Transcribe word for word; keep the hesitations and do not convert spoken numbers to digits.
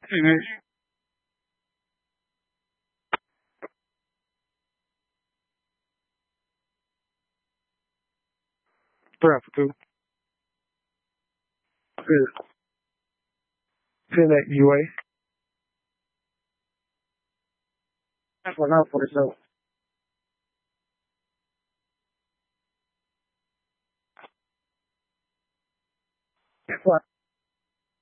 Mhm. Berapa tuh? Feel, feel like U A. Apa na por eso? What?